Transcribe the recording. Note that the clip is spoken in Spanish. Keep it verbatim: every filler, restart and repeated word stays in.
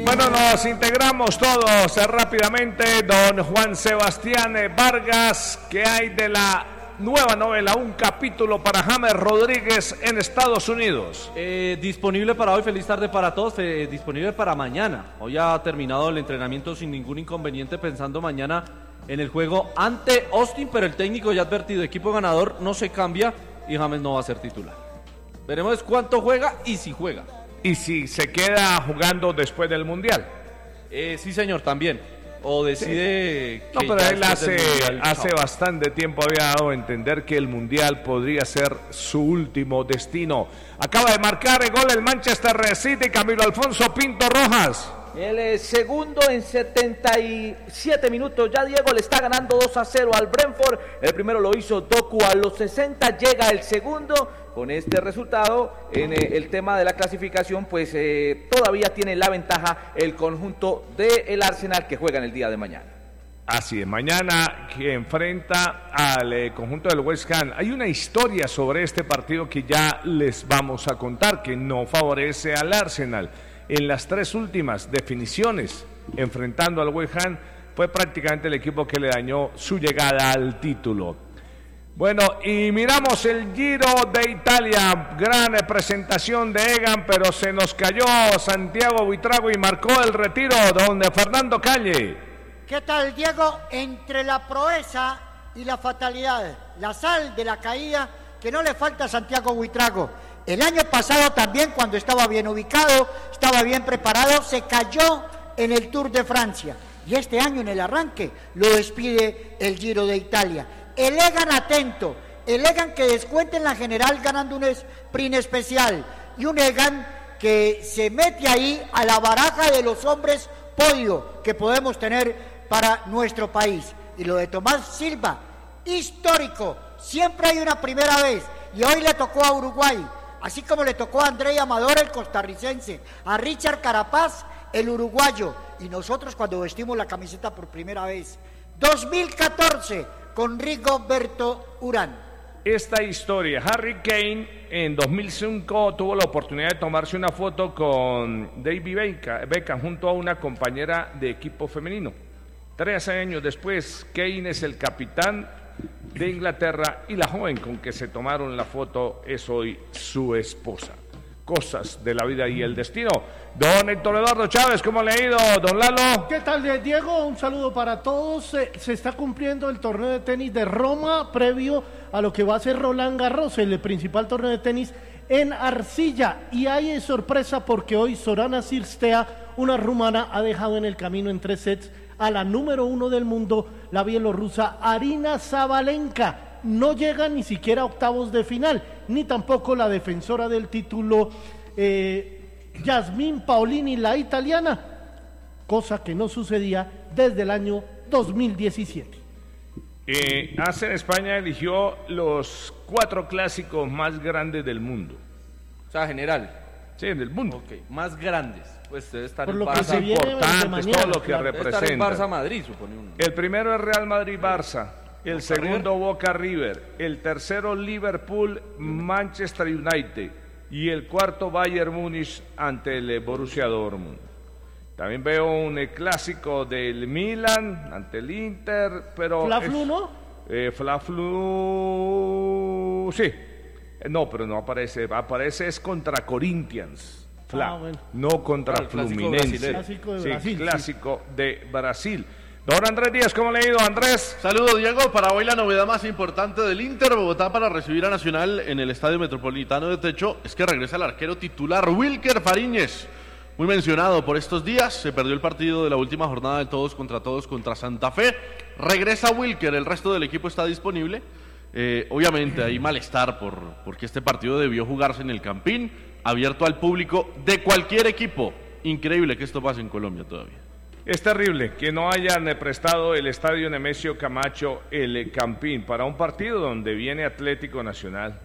Bueno, nos integramos todos eh, rápidamente. Don Juan Sebastián eh, Vargas, ¿qué hay de la nueva novela, un capítulo para James Rodríguez en Estados Unidos? Eh, disponible para hoy, feliz tarde para todos, eh, disponible para mañana. Hoy ha terminado el entrenamiento sin ningún inconveniente, pensando mañana en el juego ante Austin, pero el técnico ya ha advertido, equipo ganador no se cambia y James no va a ser titular. Veremos cuánto juega y si juega. ¿Y si se queda jugando después del Mundial? Eh, sí, señor, también. O decide... Sí. Que no, pero él hace, mundial, hace bastante tiempo había dado a entender que el Mundial podría ser su último destino. Acaba de marcar el gol el Manchester City, Camilo Alfonso Pinto Rojas. El eh, segundo en setenta y siete minutos, ya Diego le está ganando dos a cero al Brentford. El primero lo hizo Doku, a los sesenta llega el segundo. Con este resultado, en eh, el tema de la clasificación, pues eh, todavía tiene la ventaja el conjunto del Arsenal, que juega en el día de mañana. Así es, mañana que enfrenta al eh, conjunto del West Ham. Hay una historia sobre este partido que ya les vamos a contar, que no favorece al Arsenal. En las tres últimas definiciones, enfrentando al West Ham, fue prácticamente el equipo que le dañó su llegada al título. Bueno, y miramos el Giro de Italia, gran presentación de Egan, pero se nos cayó Santiago Buitrago y marcó el retiro don Fernando Calle. ¿Qué tal, Diego? Entre la proeza y la fatalidad, la sal de la caída que no le falta a Santiago Buitrago. El año pasado también, cuando estaba bien ubicado, estaba bien preparado, se cayó en el Tour de Francia. Y este año, en el arranque, lo despide el Giro de Italia. El Egan atento, el Egan que descuenta en la general ganando un sprint especial, y un Egan que se mete ahí a la baraja de los hombres podio que podemos tener para nuestro país. Y lo de Tomás Silva, histórico, siempre hay una primera vez, y hoy le tocó a Uruguay, así como le tocó a André Amador, el costarricense, a Richard Carapaz, el uruguayo, y nosotros cuando vestimos la camiseta por primera vez, dos mil catorce, con Rigoberto Urán. Esta historia, Harry Kane en dos mil cinco tuvo la oportunidad de tomarse una foto con David Beckham junto a una compañera de equipo femenino. Tres años después, Kane es el capitán de Inglaterra y la joven con que se tomaron la foto es hoy su esposa. Cosas de la vida y el destino. Don Héctor Eduardo Chávez, ¿cómo le ha ido, don Lalo? ¿Qué tal, Diego? Un saludo para todos. Eh, se está cumpliendo el torneo de tenis de Roma, previo a lo que va a ser Roland Garros, el principal torneo de tenis en arcilla. Y hay sorpresa porque hoy Sorana Cirstea, una rumana, ha dejado en el camino en tres sets a la número uno del mundo, la bielorrusa Arina Sabalenka. No llega ni siquiera a octavos de final, ni tampoco la defensora del título, eh, Yasmin Paolini, la italiana, cosa que no sucedía desde el año dos mil diecisiete. Eh, A C en España eligió los cuatro clásicos más grandes del mundo. O sea, general. Sí, del mundo. Okay. Más grandes. Pues debe estar Por en lo que Barça. se viene de Importantes, mañana, todo lo que claro. Debe estar en representa. Barça Madrid, supone uno. El primero es Real Madrid-Barça. El Boca segundo, River. Boca River. El tercero, Liverpool-Manchester United. Y el cuarto, Bayern Múnich ante el Borussia Dortmund. También veo un eh, clásico del Milan ante el Inter, pero... ¿Fla-Flu, es, no? Eh, Fla-Flu... Sí. Eh, No, pero no aparece. Aparece es contra Corinthians. Fla. Ah, bueno. No contra Ah, el clásico Fluminense. brasilero. Clásico de Sí, Brasil, clásico de Brasil. Don Andrés Díaz, ¿cómo le ha ido, Andrés? Saludos, Diego. Para hoy la novedad más importante del Inter Bogotá para recibir a Nacional en el Estadio Metropolitano de Techo es que regresa el arquero titular Wilker Fariñez, muy mencionado por estos días. Se perdió el partido de la última jornada de todos contra todos contra Santa Fe. Regresa Wilker, el resto del equipo está disponible. Eh, obviamente hay malestar por, porque este partido debió jugarse en el Campín, abierto al público de cualquier equipo. Increíble que esto pase en Colombia todavía. Es terrible que no hayan eh, prestado el estadio Nemesio Camacho, el eh, Campín, para un partido donde viene Atlético Nacional.